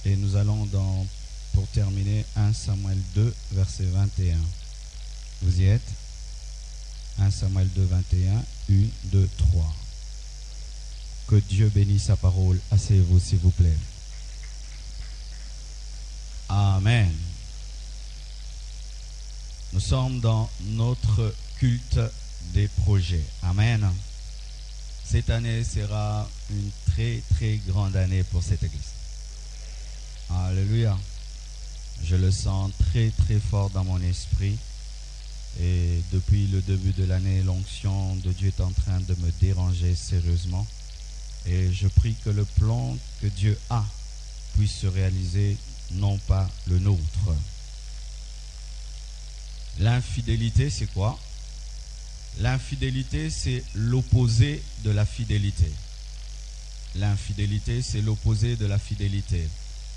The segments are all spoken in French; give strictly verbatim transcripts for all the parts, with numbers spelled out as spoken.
Et nous allons dans, pour terminer, un Samuel deux, verset vingt et un. Vous y êtes? un Samuel deux, vingt et un, un, deux, trois. Que Dieu bénisse sa parole. Asseyez-vous s'il vous plaît. Amen. Nous sommes dans notre culte des projets. Amen. Cette année sera une très très grande année pour cette église. Alléluia. Je le sens très très fort dans mon esprit. Et depuis le début de l'année, l'onction de Dieu est en train de me déranger sérieusement. Et je prie que le plan que Dieu a puisse se réaliser, non pas le nôtre. L'infidélité, c'est quoi? L'infidélité, c'est l'opposé de la fidélité. L'infidélité, c'est l'opposé de la fidélité.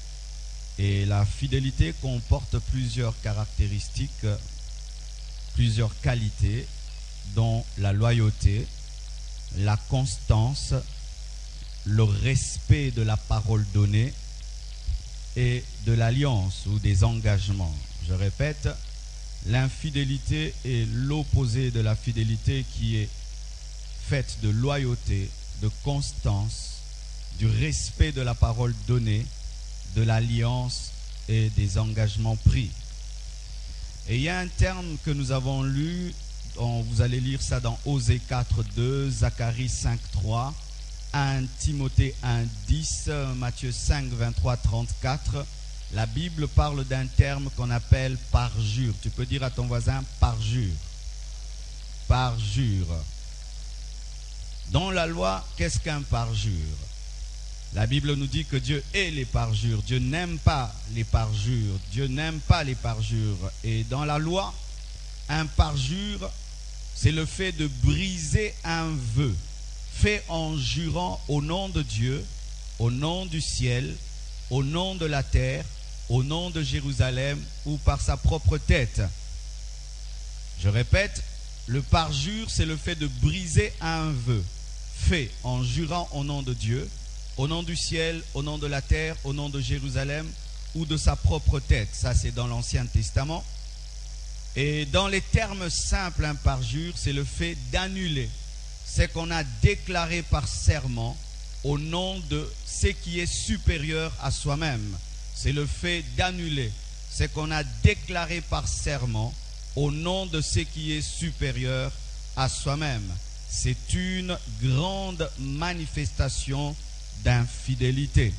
Et la fidélité comporte plusieurs caractéristiques, plusieurs qualités, dont la loyauté, la constance, le respect de la parole donnée et de l'alliance ou des engagements. Je répète, l'infidélité est l'opposé de la fidélité qui est faite de loyauté, de constance, du respect de la parole donnée, de l'alliance et des engagements pris. Et il y a un terme que nous avons lu, on, vous allez lire ça dans Osée quatre, deux, Zacharie cinq, trois, un Timothée un, dix, Matthieu cinq, vingt-trois, trente-quatre. La Bible parle d'un terme qu'on appelle parjure. Tu peux dire à ton voisin parjure. Parjure. Dans la loi, qu'est-ce qu'un parjure? La Bible nous dit que Dieu hait les parjures. Dieu n'aime pas les parjures. Dieu n'aime pas les parjures. Et dans la loi, un parjure, c'est le fait de briser un vœu fait en jurant au nom de Dieu, au nom du ciel, au nom de la terre, au nom de Jérusalem ou par sa propre tête. Je répète, le parjure, c'est le fait de briser un vœu fait en jurant au nom de Dieu, au nom du ciel, au nom de la terre, au nom de Jérusalem ou de sa propre tête. Ça, c'est dans l'Ancien Testament. Et dans les termes simples, un parjure, c'est le fait d'annuler ce qu'on a déclaré par serment au nom de ce qui est supérieur à soi-même. C'est le fait d'annuler ce qu'on a déclaré par serment au nom de ce qui est supérieur à soi-même. C'est une grande manifestation d'infidélité.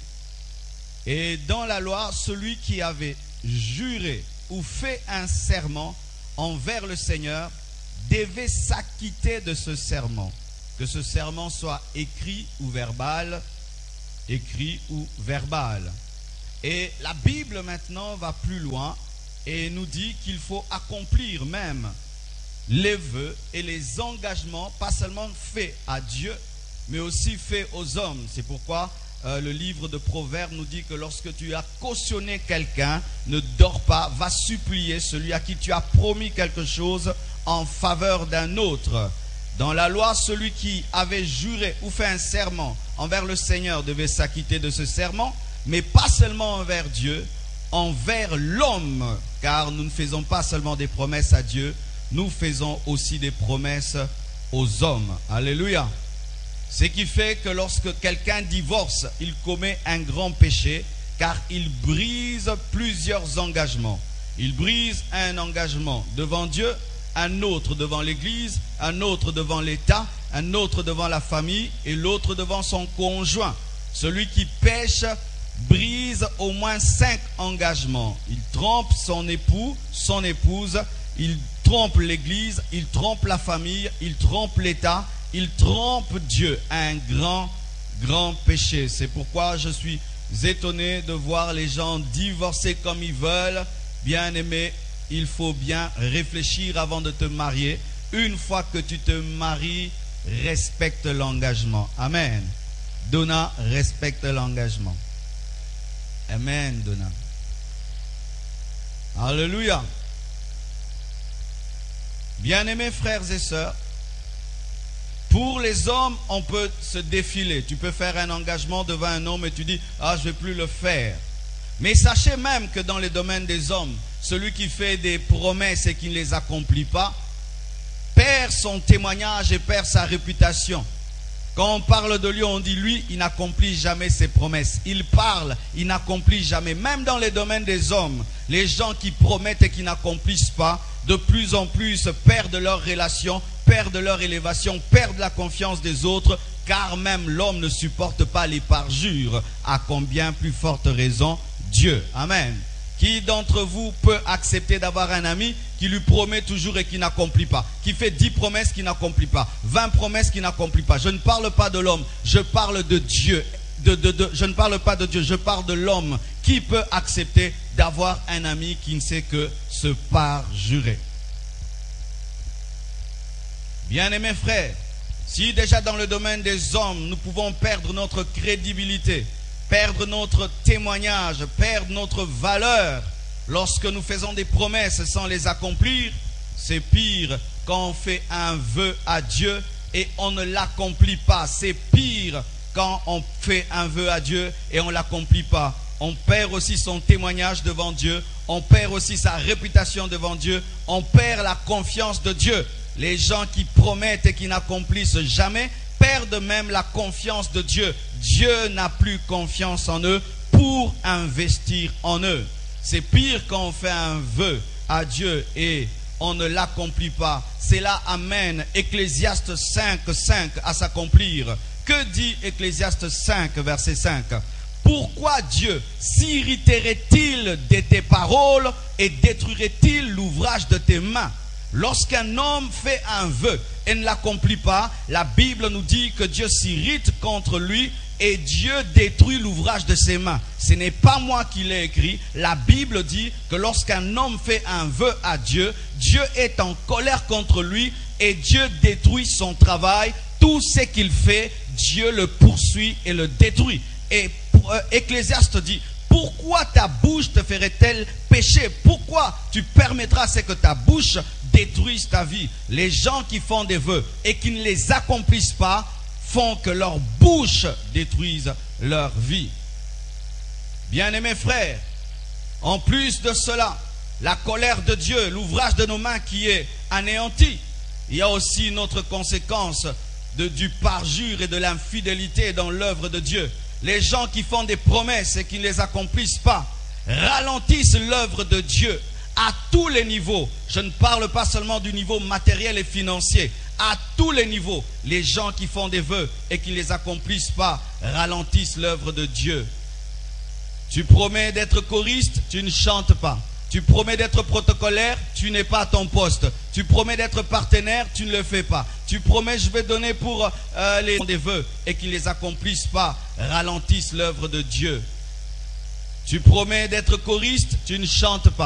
Et dans la loi, celui qui avait juré ou fait un serment envers le Seigneur devait s'acquitter de ce serment, que ce serment soit écrit ou verbal, écrit ou verbal. Et la Bible maintenant va plus loin et nous dit qu'il faut accomplir même les vœux et les engagements, pas seulement faits à Dieu, mais aussi faits aux hommes. C'est pourquoi euh, le livre de Proverbes nous dit que lorsque tu as cautionné quelqu'un, ne dors pas, va supplier celui à qui tu as promis quelque chose en faveur d'un autre. Dans la loi, celui qui avait juré ou fait un serment envers le Seigneur devait s'acquitter de ce serment, mais pas seulement envers Dieu, envers l'homme, car nous ne faisons pas seulement des promesses à Dieu, nous faisons aussi des promesses aux hommes. Alléluia. Ce qui fait que lorsque quelqu'un divorce, il commet un grand péché, car il brise plusieurs engagements. Il brise un engagement devant Dieu, un autre devant l'Église, un autre devant l'État, un autre devant la famille et l'autre devant son conjoint. Celui qui pêche brise au moins cinq engagements. Il trompe son époux, son épouse, il trompe l'Église, il trompe la famille, il trompe l'État, il trompe Dieu. Un grand, grand péché. C'est pourquoi je suis étonné de voir les gens divorcer comme ils veulent. Bien-aimé, il faut bien réfléchir avant de te marier. Une fois que tu te maries, respecte l'engagement. Amen. Donna, respecte l'engagement. Amen, Donna. Alléluia. Bien-aimés frères et sœurs, pour les hommes, on peut se défiler. Tu peux faire un engagement devant un homme et tu dis, ah, je ne vais plus le faire. Mais sachez même que dans le domaine des hommes, celui qui fait des promesses et qui ne les accomplit pas, perd son témoignage et perd sa réputation. Quand on parle de lui, on dit lui, il n'accomplit jamais ses promesses. Il parle, il n'accomplit jamais. Même dans les domaines des hommes, les gens qui promettent et qui n'accomplissent pas, de plus en plus perdent leur relation, perdent leur élévation, perdent la confiance des autres, car même l'homme ne supporte pas les parjures, à combien plus forte raison Dieu. Amen. Qui d'entre vous peut accepter d'avoir un ami qui lui promet toujours et qui n'accomplit pas, qui fait dix promesses qui n'accomplit pas, vingt promesses qui n'accomplit pas? Je ne parle pas de l'homme, je parle de Dieu. De, de, de, je ne parle pas de Dieu, je parle de l'homme. Qui peut accepter d'avoir un ami qui ne sait que se parjurer? Bien-aimés frères, si déjà dans le domaine des hommes, nous pouvons perdre notre crédibilité, perdre notre témoignage, perdre notre valeur lorsque nous faisons des promesses sans les accomplir, c'est pire quand on fait un vœu à Dieu et on ne l'accomplit pas. C'est pire quand on fait un vœu à Dieu et on ne l'accomplit pas. On perd aussi son témoignage devant Dieu, on perd aussi sa réputation devant Dieu, on perd la confiance de Dieu. Les gens qui promettent et qui n'accomplissent jamais perdent même la confiance de Dieu. Dieu n'a plus confiance en eux pour investir en eux. C'est pire quand on fait un vœu à Dieu et on ne l'accomplit pas. Cela amène Ecclésiaste cinq, cinq à s'accomplir. Que dit Ecclésiaste cinq, verset cinq? Pourquoi Dieu s'irriterait-il de tes paroles et détruirait-il l'ouvrage de tes mains? Lorsqu'un homme fait un vœu et ne l'accomplit pas, la Bible nous dit que Dieu s'irrite contre lui et Dieu détruit l'ouvrage de ses mains. Ce n'est pas moi qui l'ai écrit. La Bible dit que lorsqu'un homme fait un vœu à Dieu, Dieu est en colère contre lui et Dieu détruit son travail. Tout ce qu'il fait, Dieu le poursuit et le détruit. Et euh, Ecclésiaste dit: pourquoi ta bouche te ferait-elle pécher? Pourquoi tu permettras ce que ta bouche détruise ta vie? Les gens qui font des vœux et qui ne les accomplissent pas font que leur bouche détruise leur vie. Bien-aimés frères, en plus de cela, la colère de Dieu, l'ouvrage de nos mains qui est anéanti, il y a aussi une autre conséquence de, du parjure et de l'infidélité dans l'œuvre de Dieu. Les gens qui font des promesses et qui ne les accomplissent pas ralentissent l'œuvre de Dieu à tous les niveaux. Je ne parle pas seulement du niveau matériel et financier. À tous les niveaux, les gens qui font des vœux et qui ne les accomplissent pas ralentissent l'œuvre de Dieu. Tu promets d'être choriste, tu ne chantes pas. Tu promets d'être protocolaire, tu n'es pas à ton poste. Tu promets d'être partenaire, tu ne le fais pas. Tu promets je vais donner pour euh, les des vœux et qu'ils ne les accomplissent pas, ralentissent l'œuvre de Dieu. Tu promets d'être choriste, tu ne chantes pas.